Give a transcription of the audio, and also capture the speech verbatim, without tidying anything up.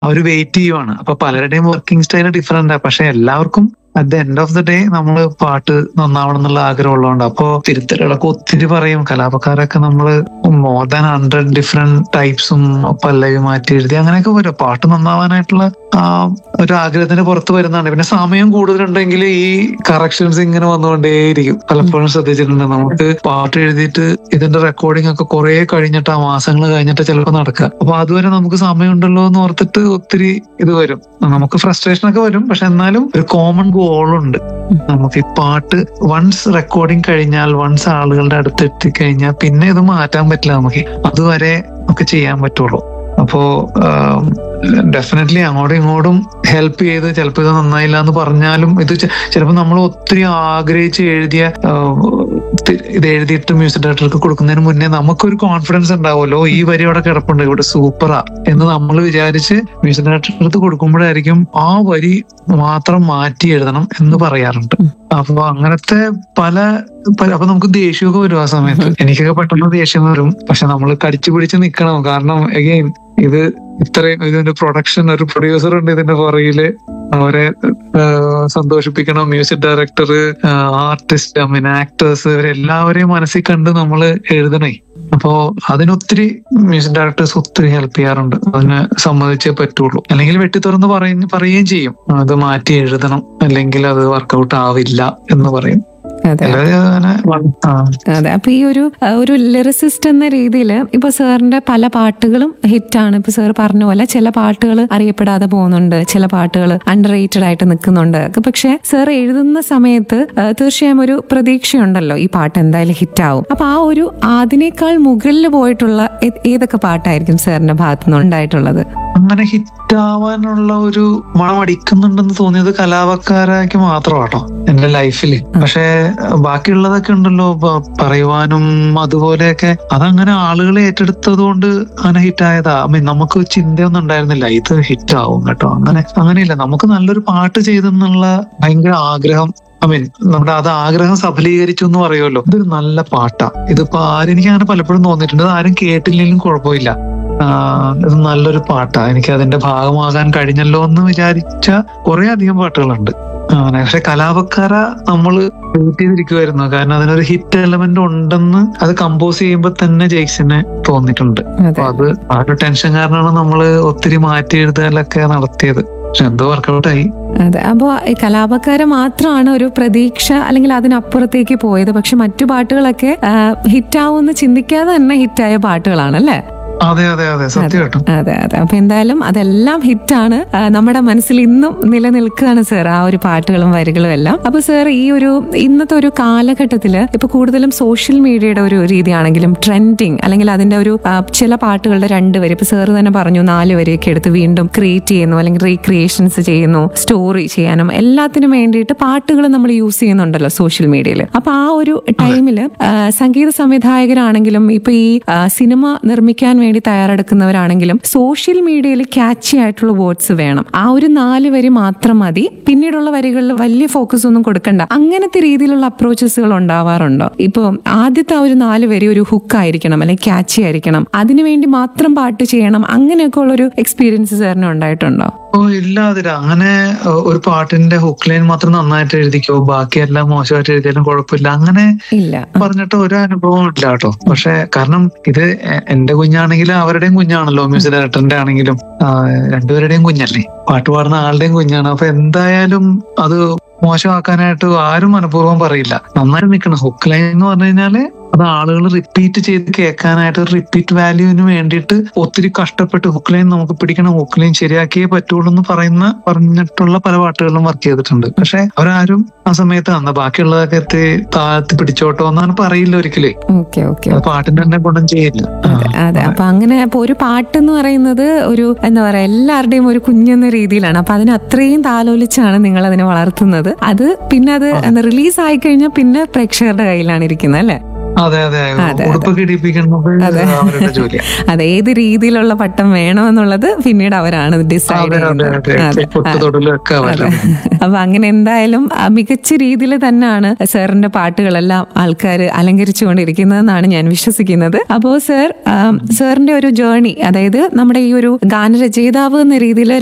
അവര് വെയിറ്റ് ചെയ്യുവാണ്. അപ്പൊ പലരുടെയും വർക്കിംഗ് സ്റ്റൈൽ ഡിഫറെന്റ്. പക്ഷെ എല്ലാവർക്കും at the end of the day നമ്മള് പാട്ട് നന്നാവണം എന്നുള്ള ആഗ്രഹം ഉള്ളതുകൊണ്ട് അപ്പോ തിരുത്തലുകളൊക്കെ ഒത്തിരി പറയും. കലാപക്കാരൊക്കെ നമ്മള് മോർ ദാൻ ഹൺഡ്രഡ് ഡിഫറെന്റ് ടൈപ്സും പല്ലവി മാറ്റി എഴുതി അങ്ങനെയൊക്കെ വരും. പാട്ട് നന്നാവാനായിട്ടുള്ള ആ ഒരു ആഗ്രഹത്തിന് പുറത്ത് വരുന്നതാണ്. പിന്നെ സമയം കൂടുതലുണ്ടെങ്കിൽ ഈ കറക്ഷൻസ് ഇങ്ങനെ വന്നുകൊണ്ടേയിരിക്കും. പലപ്പോഴും ശ്രദ്ധിച്ചിട്ടുണ്ട്, നമുക്ക് പാട്ട് എഴുതിയിട്ട് ഇതിന്റെ റെക്കോർഡിംഗ് ഒക്കെ കുറെ കഴിഞ്ഞിട്ട് ആ മാസങ്ങൾ കഴിഞ്ഞിട്ട് ചിലപ്പോൾ നടക്കുക. അപ്പൊ അതുവരെ നമുക്ക് സമയമുണ്ടല്ലോ എന്ന് ഓർത്തിട്ട് ഒത്തിരി ഇത് വരും, നമുക്ക് ഫ്രസ്ട്രേഷൻ ഒക്കെ വരും. പക്ഷെ എന്നാലും ഒരു കോമൺ ഗോളുണ്ട് നമുക്ക്. ഈ പാട്ട് വൺസ് റെക്കോർഡിംഗ് കഴിഞ്ഞാൽ, വൺസ് ആളുകളുടെ അടുത്ത് എത്തിക്കഴിഞ്ഞാൽ പിന്നെ ഇത് മാറ്റാൻ പറ്റില്ല നമുക്ക്. അതുവരെ നമുക്ക് ചെയ്യാൻ പറ്റുള്ളൂ. അപ്പോ ഡെഫിനറ്റ്ലി അങ്ങോട്ടും ഇങ്ങോട്ടും ഹെൽപ്പ് ചെയ്ത് ചിലപ്പോൾ ഇത് നന്നായില്ല എന്ന് പറഞ്ഞാലും ഇത് ചിലപ്പോൾ നമ്മൾ ഒത്തിരി ആഗ്രഹിച്ച് എഴുതിയ ഇത് എഴുതിയിട്ട് മ്യൂസിക് ഡയറക്ടർക്ക് കൊടുക്കുന്നതിന് മുന്നേ നമുക്കൊരു കോൺഫിഡൻസ് ഉണ്ടാവുമല്ലോ, ഈ വരി അവിടെ കിടപ്പുണ്ട്, ഇവിടെ സൂപ്പറാ എന്ന് നമ്മൾ വിചാരിച്ച് മ്യൂസിക് ഡയറക്ടർക്ക് അടുത്ത് കൊടുക്കുമ്പോഴായിരിക്കും ആ വരി മാത്രം മാറ്റി എഴുതണം എന്ന് പറയാറുണ്ട്. അപ്പൊ അങ്ങനത്തെ പല അപ്പൊ നമുക്ക് ദേഷ്യമൊക്കെ വരും ആ സമയത്ത്. എനിക്കൊക്കെ പെട്ടെന്ന് ദേഷ്യം വരും. പക്ഷെ നമ്മൾ കടിച്ചു പിടിച്ച് നിൽക്കണം. കാരണം അഗെയിൻ ഇത് ഇത്രയും ഇതിന്റെ പ്രൊഡക്ഷൻ, ഒരു പ്രൊഡ്യൂസർ ഉണ്ട് ഇതിന്റെ പുറകില്, അവരെ സന്തോഷിപ്പിക്കണം. Music director, artist, I mean actors, ഇവരെല്ലാവരെയും മനസ്സിൽ കണ്ട് നമ്മൾ എഴുതണേ. അപ്പോ അതിനൊത്തിരി മ്യൂസിക് ഡയറക്ടേഴ്സ് ഒത്തിരി ഹെൽപ്പ് ചെയ്യാറുണ്ട്. അതിനെ സമ്മതിച്ചേ പറ്റുള്ളൂ. അല്ലെങ്കിൽ വെട്ടി തുറന്ന് പറയ പറയുകയും ചെയ്യും, അത് മാറ്റി എഴുതണം അല്ലെങ്കിൽ അത് വർക്കൗട്ട് ആവില്ല എന്ന് പറയും. അതെ അതെ. അപ്പൊ ഈ ഒരു ഒരു ലിറിസിസ്റ്റ് എന്ന രീതിയിൽ ഇപ്പൊ സാറിന്റെ പല പാട്ടുകളും ഹിറ്റാണ്. ഇപ്പൊ സാർ പറഞ്ഞ പോലെ ചില പാട്ടുകൾ അറിയപ്പെടാതെ പോകുന്നുണ്ട്, ചില പാട്ടുകൾ അണ്ടർ റേറ്റഡ് ആയിട്ട് നിൽക്കുന്നുണ്ട്. പക്ഷെ സാർ എഴുതുന്ന സമയത്ത് തീർച്ചയായും ഒരു പ്രതീക്ഷയുണ്ടല്ലോ ഈ പാട്ട് എന്തായാലും ഹിറ്റാവും. അപ്പൊ ആ ഒരു അതിനേക്കാൾ മുകളിൽ പോയിട്ടുള്ള ഏതൊക്കെ പാട്ടായിരിക്കും സാറിന്റെ ഭാഗത്തുനിന്ന് ഉണ്ടായിട്ടുള്ളത്? അങ്ങനെ ഹിറ്റാവാനുള്ള ഒരു മണം അടിക്കുന്നുണ്ടെന്ന് തോന്നിയത് കലാപക്കാരാക്കി മാത്രമാട്ടോ എന്റെ ലൈഫിൽ. പക്ഷെ ബാക്കിയുള്ളതൊക്കെ ഉണ്ടല്ലോ പറയുവാനും അതുപോലെയൊക്കെ, അതങ്ങനെ ആളുകൾ ഏറ്റെടുത്തത് കൊണ്ട് അങ്ങനെ ഹിറ്റായതാ. ഐ മീൻ നമുക്ക് ചിന്തയൊന്നും ഉണ്ടായിരുന്നില്ല ഇത് ഹിറ്റാവും കേട്ടോ, അങ്ങനെ അങ്ങനെയില്ല. നമുക്ക് നല്ലൊരു പാട്ട് ചെയ്തെന്നുള്ള ഭയങ്കര ആഗ്രഹം, ഐ മീൻ നമ്മുടെ അത് ആഗ്രഹം സഫലീകരിച്ചു എന്ന് പറയുമല്ലോ. ഇതൊരു നല്ല പാട്ടാ, ഇതിപ്പോ ആരും, എനിക്ക് അങ്ങനെ പലപ്പോഴും തോന്നിയിട്ടുണ്ട്, ഇത് ആരും കേട്ടില്ലെങ്കിലും കുഴപ്പമില്ല, ഇത് നല്ലൊരു പാട്ടാ, എനിക്ക് അതിന്റെ ഭാഗമാകാൻ കഴിഞ്ഞല്ലോ എന്ന് വിചാരിച്ച കുറെ അധികം പാട്ടുകളുണ്ട്. പക്ഷെ കലാപക്കാര നമ്മള് വെയിറ്റ് ചെയ്തിരിക്കുമായിരുന്നു. കാരണം അതിനൊരു ഹിറ്റ് എലമെന്റ് ഉണ്ടെന്ന് അത് കമ്പോസ് ചെയ്യുമ്പോൾ തന്നെ ജെയ്സിന് തോന്നിയിട്ടുണ്ട്. അപ്പൊ അത് ആ ഒരു ടെൻഷൻ കാരണമാണ് നമ്മള് ഒത്തിരി മാറ്റി എഴുതലൊക്കെ നടത്തിയത്. പക്ഷെ എന്തോ വർക്കൗട്ടായി. അതെ. അപ്പോ ഈ കലാപക്കാര മാത്രമാണ് ഒരു പ്രതീക്ഷ അല്ലെങ്കിൽ അതിനപ്പുറത്തേക്ക് പോയത്. പക്ഷെ മറ്റു പാട്ടുകളൊക്കെ ഹിറ്റാവുമെന്ന് ചിന്തിക്കാതെ തന്നെ ഹിറ്റായ പാട്ടുകളാണ് അല്ലേ? അതെ അതെ അതെ സത്യമായിട്ടും. അതെ അതെ. അപ്പൊ എന്തായാലും അതെല്ലാം ഹിറ്റാണ്, നമ്മുടെ മനസ്സിൽ ഇന്നും നിലനിൽക്കുകയാണ് സാർ ആ ഒരു പാട്ടുകളും വരികളും എല്ലാം. അപ്പൊ സാർ ഈ ഒരു ഇന്നത്തെ ഒരു കാലഘട്ടത്തില് ഇപ്പൊ കൂടുതലും സോഷ്യൽ മീഡിയയുടെ ഒരു രീതിയാണെങ്കിലും ട്രെൻഡിങ് അല്ലെങ്കിൽ അതിന്റെ ഒരു ചില പാട്ടുകളുടെ രണ്ട് വരി, ഇപ്പൊ സാർ തന്നെ പറഞ്ഞു നാല് വരിയൊക്കെ എടുത്ത് വീണ്ടും ക്രിയേറ്റ് ചെയ്യുന്നു അല്ലെങ്കിൽ റീക്രിയേഷൻസ് ചെയ്യുന്നു, സ്റ്റോറി ചെയ്യാനും എല്ലാത്തിനും വേണ്ടിയിട്ട് പാട്ടുകൾ നമ്മൾ യൂസ് ചെയ്യുന്നുണ്ടല്ലോ സോഷ്യൽ മീഡിയയിൽ. അപ്പൊ ആ ഒരു ടൈമില് സംഗീത സംവിധായകരാണെങ്കിലും ഇപ്പൊ ഈ സിനിമ നിർമ്മിക്കാൻ വേണ്ടി തയ്യാറെടുക്കുന്നവരാണെങ്കിലും സോഷ്യൽ മീഡിയയിൽ ക്യാച്ചി ആയിട്ടുള്ള വേർഡ്സ് വേണം. ആ ഒരു നാല് വരി മാത്രം മതി, പിന്നീടുള്ള വരികളിൽ വലിയ ഫോക്കസ് ഒന്നും കൊടുക്കണ്ട. അങ്ങനത്തെ രീതിയിലുള്ള അപ്രോച്ചസുകൾ ഉണ്ടാവാറുണ്ടോ? ഇപ്പൊ ആദ്യത്തെ ആ ഒരു നാല് വരി ഒരു ഹുക്ക് ആയിരിക്കണം അല്ലെങ്കിൽ ക്യാച്ചി ആയിരിക്കണം, അതിനുവേണ്ടി മാത്രം പാട്ട് ചെയ്യണം, അങ്ങനെയൊക്കെ ഉള്ളൊരു എക്സ്പീരിയൻസ് സാറിന് ഉണ്ടായിട്ടുണ്ടോ? ഓ ഇല്ല, അതില്ല. അങ്ങനെ ഒരു പാട്ടിന്റെ ഹുക്ക് ലൈൻ മാത്രം നന്നായിട്ട് എഴുതിക്കോ ബാക്കിയെല്ലാം മോശമായിട്ട് എഴുതിയാലും കുഴപ്പമില്ല അങ്ങനെ ഇല്ല പറഞ്ഞിട്ട് ഒരു അനുഭവം ഇല്ല കേട്ടോ. പക്ഷെ കാരണം ഇത് എന്റെ കുഞ്ഞാണെങ്കിലും അവരുടെയും കുഞ്ഞാണല്ലോ, മ്യൂസിക് ഡയറക്ടറിന്റെ ആണെങ്കിലും രണ്ടുപേരുടെയും കുഞ്ഞല്ലേ, പാട്ട് പാടുന്ന ആളുടെയും കുഞ്ഞാണ്. അപ്പൊ എന്തായാലും അത് മോശമാക്കാനായിട്ട് ആരും മനഃപൂർവ്വം പറയില്ല. നന്നായി നിൽക്കണം. ഹുക്ക് ലൈൻ എന്ന് പറഞ്ഞു കഴിഞ്ഞാല് അത് ആളുകൾ റിപ്പീറ്റ് ചെയ്ത് കേൾക്കാനായിട്ട് റിപ്പീറ്റ് വാല്യൂവിന് വേണ്ടിയിട്ട് ഒത്തിരി കഷ്ടപ്പെട്ട് ഹുക്ക് ലൈൻ നമുക്ക് പിടിക്കണം, ഹുക്ക് ലൈൻ ശരിയാക്കിയേ പറ്റുള്ളൂ എന്ന് പറയുന്ന പറഞ്ഞിട്ടുള്ള പല പാട്ടുകളിലും വർക്ക് ചെയ്തിട്ടുണ്ട്. പക്ഷെ അവരാരും ആ സമയത്ത് അന്ന് ബാക്കിയുള്ളതൊക്കെ എത്തി താഴ്ത്തി പിടിച്ചോട്ടോ എന്നാണ് പറയില്ല ഒരിക്കലേ. പാട്ടിന്റെ തന്നെ ഗുണം ചെയ്യില്ല. അതെ. അപ്പൊ അങ്ങനെ അപ്പൊ ഒരു പാട്ട് എന്ന് പറയുന്നത് ഒരു എന്താ പറയാ എല്ലാവരുടെയും ഒരു കുഞ്ഞെന്ന രീതിയിലാണ്. അപ്പൊ അതിന് അത്രയും താലോലിച്ചാണ് നിങ്ങൾ അതിനെ വളർത്തുന്നത്. അത് പിന്നെ അത് റിലീസ് ആയി കഴിഞ്ഞാൽ പിന്നെ പ്രേക്ഷകരുടെ കയ്യിലാണ് ഇരിക്കുന്നത് അല്ലെ? അതെ അതെ അതെ. ഉടുപ്പൊക്കെ ഇടിപ്പിക്കുന്നത് അവരുടെ ജോലിയാണ്. അത് ഏത് രീതിയിലുള്ള പട്ടം വേണമെന്നുള്ളത് പിന്നീട് അവരാണ് ഡിസൈഡ് അതെ അതെ ചെയ്യുന്നത്. അതെ അതെ. പൊട്ടുതൊടലൊക്കെ അവരുടെ. അപ്പൊ അങ്ങനെ എന്തായാലും ആ, മികച്ച രീതിയിൽ തന്നെയാണ് സാറിന്റെ പാട്ടുകളെല്ലാം ആൾക്കാർ അലങ്കരിച്ചുകൊണ്ടിരിക്കുന്നതെന്നാണ് ഞാൻ വിശ്വസിക്കുന്നത്. അപ്പോ സർ, സാറിന്റെ ഒരു ജേർണി, അതായത് നമ്മുടെ ഈ ഒരു ഗാനരചയിതാവ് എന്ന രീതിയിൽ